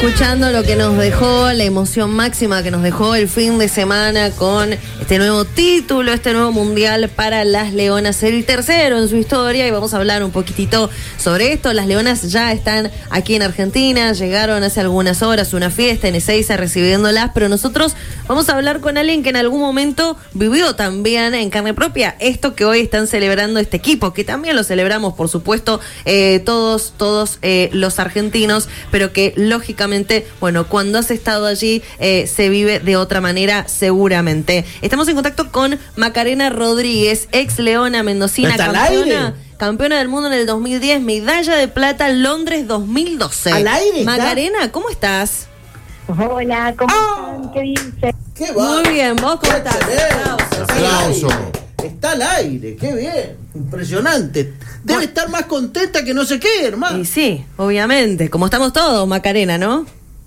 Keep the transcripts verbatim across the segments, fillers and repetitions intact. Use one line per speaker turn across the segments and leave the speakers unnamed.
escuchando lo que nos dejó, la emoción máxima que nos dejó el fin de semana con este nuevo título, este nuevo mundial para las Leonas, el tercero en su historia, y vamos a hablar un poquitito sobre esto. Las Leonas ya están aquí en Argentina, llegaron hace algunas horas, una fiesta en Ezeiza recibiéndolas, pero nosotros vamos a hablar con alguien que en algún momento vivió también en carne propia esto que hoy están celebrando este equipo, que también lo celebramos, por supuesto, eh, todos, todos eh, los argentinos, pero que lógicamente bueno, cuando has estado allí eh, se vive de otra manera seguramente. Estamos en contacto con Macarena Rodríguez, ex leona mendocina, campeona, campeona del mundo en el dos mil diez, medalla de plata Londres dos mil doce.
¿Al aire?
Macarena, ¿está? ¿Cómo estás?
Hola, ¿cómo
¡Oh!
están? ¿Qué dicen?
¿Qué va?
Muy bien, ¿vos cómo estás?
Aplausos.
Aplauso.
Está al aire, qué bien, impresionante. Debe bueno. estar más contenta que no sé qué, hermano.
Y sí, obviamente, como estamos todos, Macarena, ¿no?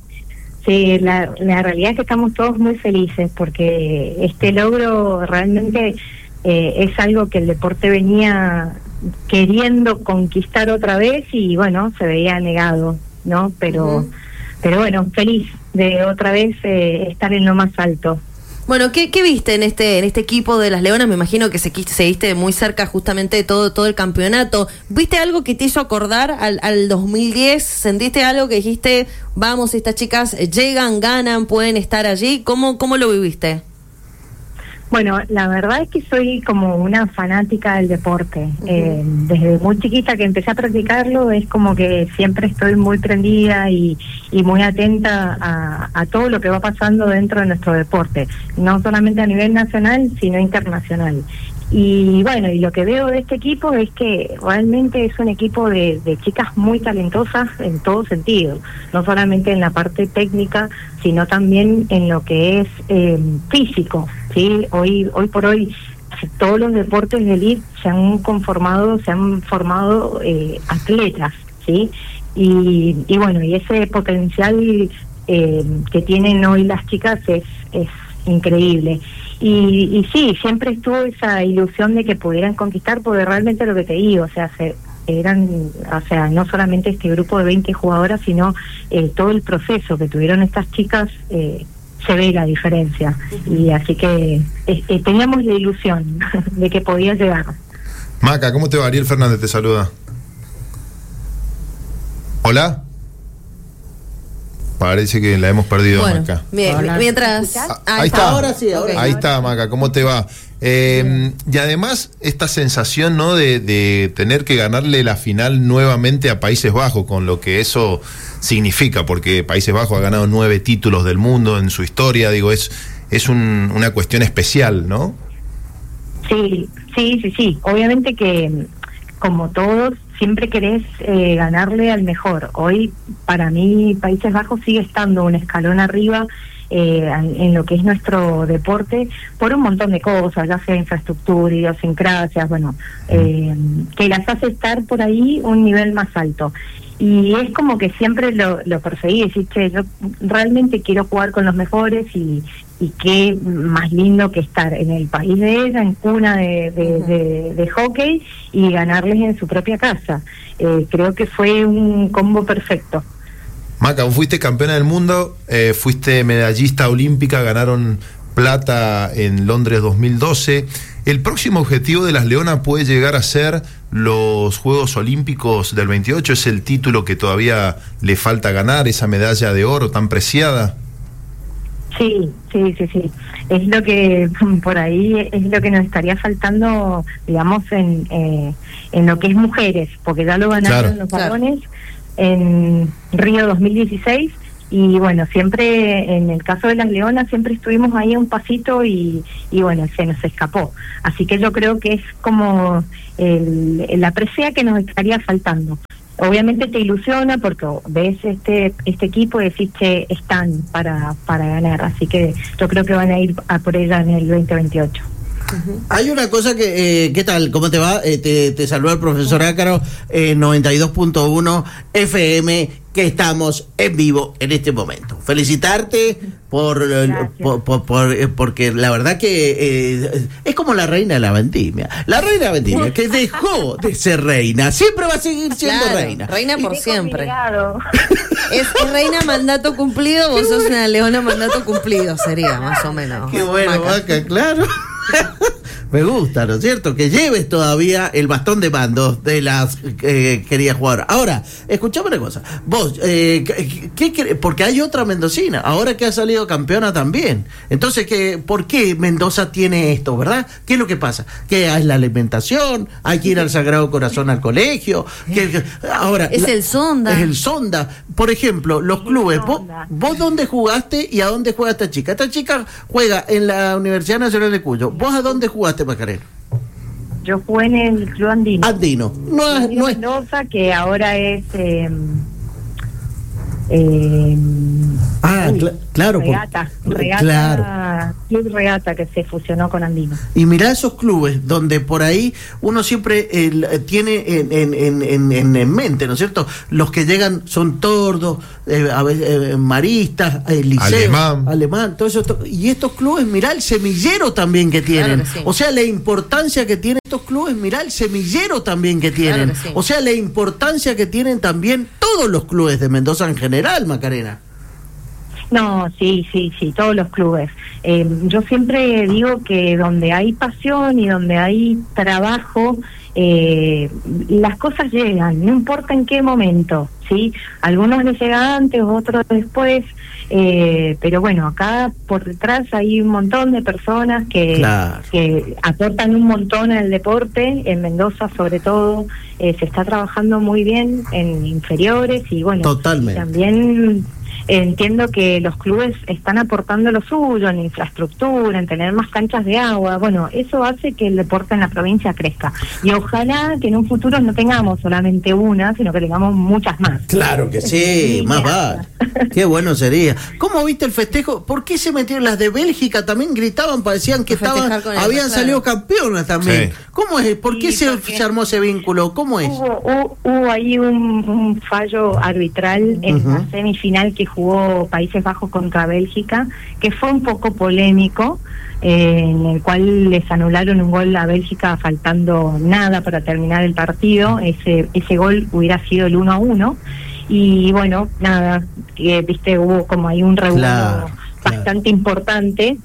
Sí, la, la realidad es que estamos todos muy felices porque este logro realmente eh, es algo que el deporte venía queriendo conquistar otra vez y bueno, se veía negado, ¿no? Pero, uh-huh. pero bueno, feliz de otra vez eh, estar en lo más alto.
Bueno, ¿qué, qué viste en este en este equipo de las Leonas? Me imagino que se, seguiste muy cerca justamente de todo, todo el campeonato. ¿Viste algo que te hizo acordar al, al dos mil diez? ¿Sentiste algo que dijiste, vamos, estas chicas llegan, ganan, pueden estar allí? ¿Cómo, cómo lo viviste?
Bueno, la verdad es que soy como una fanática del deporte. Uh-huh. Eh, desde muy chiquita que empecé a practicarlo, es como que siempre estoy muy prendida y, y muy atenta a, a todo lo que va pasando dentro de nuestro deporte, no solamente a nivel nacional, sino internacional. Y bueno, y lo que veo de este equipo es que realmente es un equipo de, de chicas muy talentosas en todo sentido, no solamente en la parte técnica, sino también en lo que es eh, físico, ¿sí? Hoy, hoy por hoy todos los deportes de elite se han conformado, se han formado eh, atletas, ¿sí? Y, y bueno, y ese potencial eh, que tienen hoy las chicas es, es increíble. Y, y sí, siempre estuvo esa ilusión de que pudieran conquistar, porque realmente lo que te digo, o sea, se, eran, o sea, no solamente este grupo de veinte jugadoras, sino eh, todo el proceso que tuvieron estas chicas, eh, se ve la diferencia. Uh-huh. Y así que eh, eh, teníamos la ilusión de que podía llegar.
Maca, ¿cómo te va? Ariel Fernández te saluda. ¿Hola? Parece que la hemos perdido, bueno, Maca.
Bien,
Hola.
Mientras...
Ah, ahí está.
Ahora sí, ahora
okay. Ahí está, Maca, ¿cómo te va? Eh, y además, esta sensación, ¿no?, de, de tener que ganarle la final nuevamente a Países Bajos, con lo que eso significa, porque Países Bajos ha ganado nueve títulos del mundo en su historia, digo, es, es un, una cuestión especial, ¿no?
Sí, sí, sí, sí. Obviamente que, como todos, siempre querés eh, ganarle al mejor. Hoy, para mí, Países Bajos sigue estando un escalón arriba eh, en lo que es nuestro deporte, por un montón de cosas, ya sea infraestructura, idiosincrasias, bueno, eh, que las hace estar por ahí un nivel más alto. Y es como que siempre lo, lo perseguí, decir, che, yo realmente quiero jugar con los mejores y, y qué más lindo que estar en el país de ella, en cuna de, de, uh-huh. de, de hockey, y ganarles en su propia casa. Eh, creo que fue un combo perfecto.
Maca, fuiste campeona del mundo, eh, fuiste medallista olímpica, ganaron plata en Londres dos mil doce. ¿El próximo objetivo de las Leonas puede llegar a ser los Juegos Olímpicos del veintiocho? ¿Es el título que todavía le falta ganar, esa medalla de oro tan preciada?
Sí, sí, sí, sí. Es lo que, por ahí, es lo que nos estaría faltando, digamos, en eh, en lo que es mujeres, porque ya lo ganaron claro, los varones claro. en Río dos mil dieciséis. Y bueno, siempre en el caso de las Leonas siempre estuvimos ahí un pasito y, y bueno, se nos escapó. Así que yo creo que es como el, la presea que nos estaría faltando. Obviamente te ilusiona porque ves este este equipo y decís que están para, para ganar. Así que yo creo que van a ir a por ella en el veinte veintiocho.
Uh-huh. Hay una cosa que, eh, ¿qué tal? ¿Cómo te va? Eh, te, te saluda el profesor Ácaro, eh, noventa y dos punto uno F M que estamos en vivo en este momento. Felicitarte por, por, por, por porque la verdad que eh, es como la reina de la vendimia. La reina de la vendimia que dejó de ser reina, siempre va a seguir siendo
Claro,
reina.
reina por siempre.
Es,
Es, es reina mandato cumplido, vos sos una leona mandato cumplido, sería más o menos.
Qué bueno,
Maca.
Maca, claro. Me gusta, ¿no es cierto? Que lleves todavía el bastón de mando de las eh, queridas jugadoras. Ahora, escuchame una cosa. Vos, eh, ¿qué, qué, porque hay otra mendocina, ahora que ha salido campeona también. Entonces, ¿qué, ¿por qué Mendoza tiene esto, verdad? ¿Qué es lo que pasa? ¿Que es la alimentación? ¿Hay que ir al Sagrado Corazón al colegio? ¿Qué, qué? Ahora,
Es
la,
el Sonda.
Es el Sonda. Por ejemplo, los clubes. ¿Vos, ¿Vos dónde jugaste y a dónde juega esta chica? Esta chica juega en la Universidad Nacional de Cuyo. ¿Vos a dónde jugaste, Macarena?
yo jugué en el Club Andino.
Andino. No es,
Andino
no es.
Mendoza, que ahora es... Eh, eh,
Ah,
uy,
cl- claro. por-
Regata, regata
Claro.
Club Regata, que se fusionó con Andino.
Y mirá esos clubes donde por ahí uno siempre eh, tiene en, en, en, en, en mente, ¿no es cierto? Los que llegan son tordos, eh, a veces, eh, maristas, eh, liceos,
Alemán.
alemán, todo eso. to- Y estos clubes, mirá el semillero también que tienen.
Claro que sí.
O sea, la importancia que tienen estos clubes, mirá el semillero también que tienen.
Claro que sí.
O sea, la importancia que tienen también todos los clubes de Mendoza en general, Macarena.
No, sí, sí, sí, todos los clubes. Eh, yo siempre digo que donde hay pasión y donde hay trabajo, eh, las cosas llegan, no importa en qué momento, ¿sí? Algunos les llega antes, otros después, eh, pero bueno, acá por detrás hay un montón de personas que,
Claro.
que aportan un montón al deporte, en Mendoza sobre todo, eh, se está trabajando muy bien en inferiores y bueno,
Totalmente.
también... Entiendo que los clubes están aportando lo suyo en infraestructura, en tener más canchas de agua. Bueno, eso hace que el deporte en la provincia crezca. Y ojalá que en un futuro no tengamos solamente una, sino que tengamos muchas más.
Claro que sí,
Sí,
más
gracias.
vale. Qué bueno sería. ¿Cómo viste el festejo? ¿Por qué se metieron las de Bélgica? También gritaban, parecían que
Festejar
estaban,
con el-
habían
claro.
salido campeonas también.
Sí.
¿Cómo es? ¿Por qué
Sí,
se,
porque-
se armó ese vínculo? ¿Cómo es?
Hubo, hubo, hubo ahí un, un fallo arbitral en
Ujú.
la semifinal que jugó Países Bajos contra Bélgica, que fue un poco polémico, eh, en el cual les anularon un gol a Bélgica faltando nada para terminar el partido. Ese ese gol hubiera sido el uno a uno. Y bueno, nada, que, viste, hubo como ahí un revuelo
Claro, claro.
bastante importante.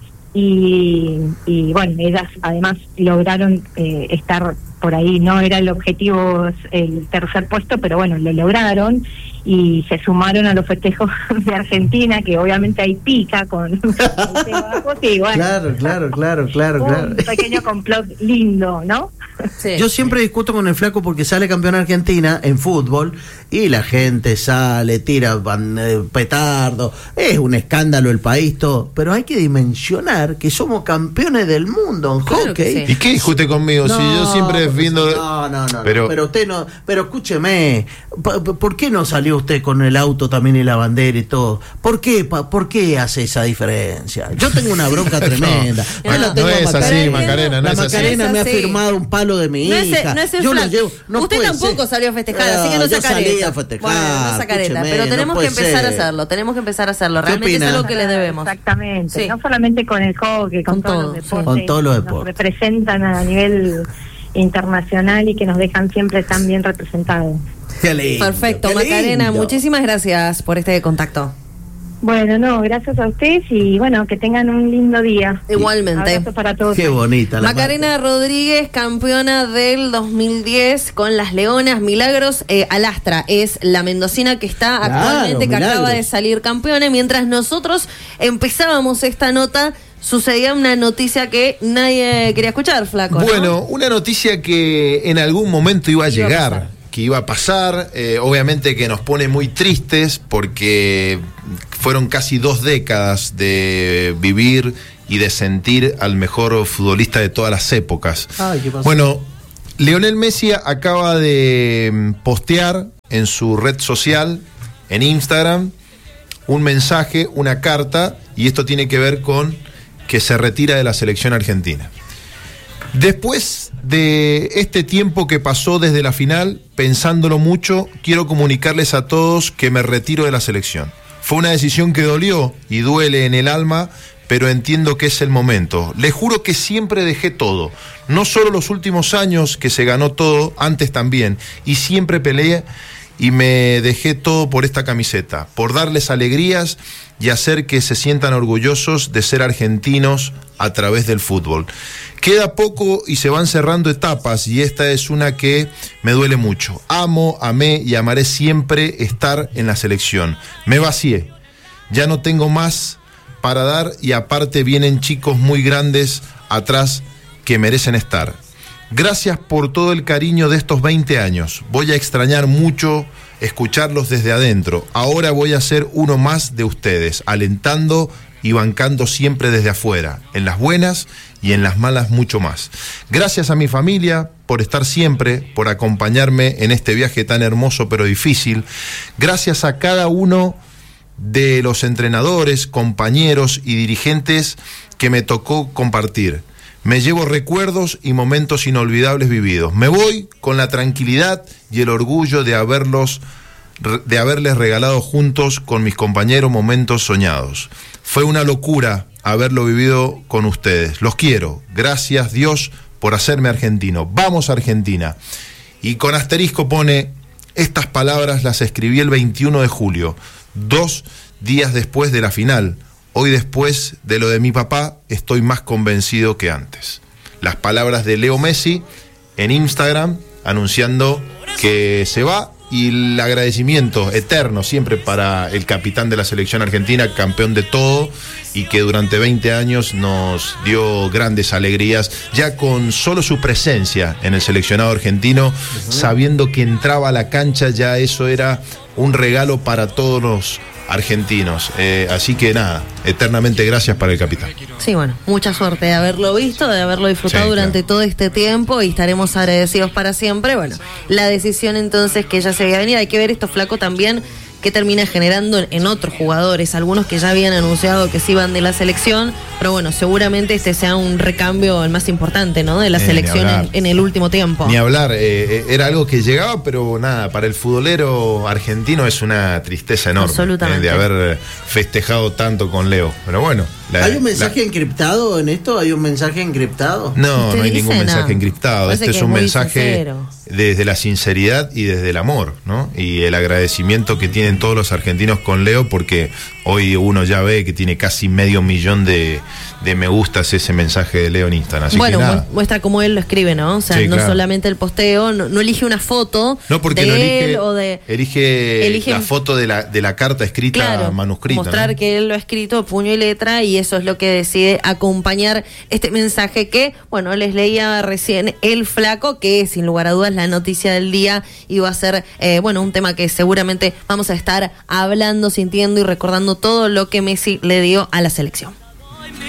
Y, y bueno, ellas además lograron eh, estar por ahí, no era el objetivo el tercer puesto, pero bueno, lo lograron y se sumaron a los festejos de Argentina, que obviamente hay pica con Países Bajos, y bueno,
Claro, claro, claro, claro, claro.
un pequeño complot lindo, ¿no?
Sí.
Yo siempre discuto con el flaco porque sale campeón Argentina en fútbol y la gente sale, tira ban- eh, petardo, es un escándalo el país, todo, pero hay que dimensionar que somos campeones del mundo en
Claro que
hockey.
sí.
¿Y qué discute conmigo? si yo siempre
porque
defiendo...
sí, No, no, no,
pero,
pero, pero usted no, pero escúcheme, pa- pa- ¿por qué no salió usted con el auto también y la bandera y todo? ¿Por qué, pa- por qué hace esa diferencia? Yo tengo una bronca tremenda.
No,
Yo la
no
tengo a
es así,
Macarena.
Macarena, no
La
es así.
Macarena
No es
me ha
así.
firmado un palo de mi
No es,
hija.
no es el
Yo la
flaco.
llevo, no
Usted
puede
tampoco
ser.
salió a festejar,
Ah,
así que no
yo
saca
salí
careta.
a festejar,
Bueno, no saca careta,
escúcheme,
pero
no
tenemos que
puede
empezar a
ser.
hacerlo, tenemos que empezar a hacerlo. Realmente
opina?
es algo que le debemos.
Exactamente,
Sí.
no solamente con el hockey, con,
Con
todos
todo,
los
sí.
deportes,
Con todos los
que nos
deportes.
representan a nivel internacional y que nos dejan siempre tan bien representados.
Qué lindo,
Perfecto,
qué
Macarena,
lindo.
muchísimas gracias por este contacto.
Bueno, no, gracias a ustedes y bueno, que tengan un lindo día.
Igualmente.
Abrazo para todos.
Qué bonita la
Macarena Rodríguez, campeona del dos mil diez con las Leonas. Milagros eh, Alastra es la mendocina que está
Claro,
actualmente, que
Milagros.
acaba de salir campeona. Mientras nosotros empezábamos esta nota, sucedía una noticia que nadie quería escuchar, flaco, ¿no?
Bueno, una noticia que en algún momento iba a
Iba a
llegar,
pasar.
que iba a pasar, eh, obviamente que nos pone muy tristes porque fueron casi dos décadas de vivir y de sentir al mejor futbolista de todas las épocas.
Ay, ¿qué pasó?
Bueno, Lionel Messi acaba de mm, postear en su red social, en Instagram, un mensaje, una carta, y esto tiene que ver con que se retira de la selección argentina. Después de este tiempo que pasó desde la final, pensándolo mucho, quiero comunicarles a todos que me retiro de la selección. Fue una decisión que dolió y duele en el alma, pero entiendo que es el momento. Les juro que siempre dejé todo, no solo los últimos años que se ganó todo, antes también, y siempre peleé y me dejé todo por esta camiseta, por darles alegrías y hacer que se sientan orgullosos de ser argentinos a través del fútbol. Queda poco y se van cerrando etapas y esta es una que me duele mucho. Amo, amé y amaré siempre estar en la selección. Me vacié, ya no tengo más para dar y aparte vienen chicos muy grandes atrás que merecen estar. Gracias por todo el cariño de estos veinte años. Voy a extrañar mucho escucharlos desde adentro. Ahora voy a ser uno más de ustedes, alentando y bancando siempre desde afuera, en las buenas y en las malas mucho más. Gracias a mi familia por estar siempre, por acompañarme en este viaje tan hermoso pero difícil. Gracias a cada uno de los entrenadores, compañeros y dirigentes que me tocó compartir. Me llevo recuerdos y momentos inolvidables vividos. Me voy con la tranquilidad y el orgullo de haberlos, de haberles regalado juntos con mis compañeros momentos soñados. Fue una locura haberlo vivido con ustedes. Los quiero. Gracias Dios por hacerme argentino. Vamos Argentina. Y con asterisco pone, estas palabras las escribí el veintiuno de julio, dos días después de la final. Hoy, después de lo de mi papá, estoy más convencido que antes. Las palabras de Leo Messi en Instagram anunciando que se va y el agradecimiento eterno siempre para el capitán de la selección argentina, campeón de todo y que durante veinte años nos dio grandes alegrías, ya con solo su presencia en el seleccionado argentino, uh-huh. sabiendo que entraba a la cancha, ya eso era un regalo para todos los argentinos, eh, así que nada, eternamente gracias para el capitán.
Sí, bueno, mucha suerte de haberlo visto, de haberlo disfrutado sí, durante claro. todo este tiempo y estaremos agradecidos para siempre. Bueno, la decisión entonces que ya se había venido, hay que ver esto, Flaco, también que termina generando en otros jugadores, algunos que ya habían anunciado que se iban de la selección, pero bueno, seguramente este sea un recambio el más importante, ¿no? De la eh, selección en, en el último tiempo.
Ni hablar, eh, era algo que llegaba, pero nada, para el futbolero argentino es una tristeza enorme.
Absolutamente.
Eh, de haber festejado tanto con Leo, pero bueno. La,
¿Hay un mensaje
la...
encriptado en esto? ¿Hay un mensaje encriptado?
No, no hay ningún
no.
mensaje encriptado.
Parece
este es un mensaje
sincero.
Desde la sinceridad y desde el amor, ¿no? Y el agradecimiento que tienen todos los argentinos con Leo, porque hoy uno ya ve que tiene casi medio millón de, de me gustas ese mensaje de Leo en Instagram. Así
bueno,
que nada.
muestra cómo él lo escribe, ¿no? O sea,
sí,
no
claro.
solamente el posteo, no, no elige una foto
no, porque
de
no
él
elige,
o de...
Elige,
elige
la foto de la, de la carta escrita,
claro,
manuscrita.
Mostrar
¿no?
que él lo ha escrito puño y letra y eso es lo que decide acompañar este mensaje que, bueno, les leía recién el Flaco, que sin lugar a dudas la noticia del día iba a ser, eh, bueno, un tema que seguramente vamos a estar hablando, sintiendo y recordando todo lo que Messi le dio a la selección.